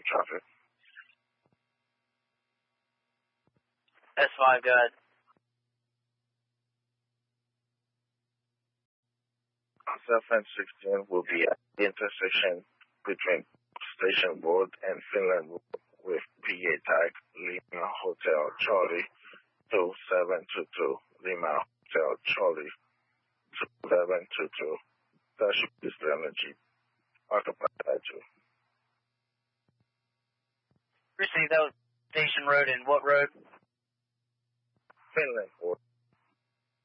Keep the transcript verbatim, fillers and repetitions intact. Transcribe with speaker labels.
Speaker 1: traffic.
Speaker 2: S five, go ahead.
Speaker 1: seven sixteen will be at the intersection between Station Road and Finland Road with P A tag Lima Hotel Charlie two seven two two Lima Hotel Charlie two seven two two. That should be the energy occupied by two.
Speaker 2: Receive that was Station Road and what road?
Speaker 1: Finland Road.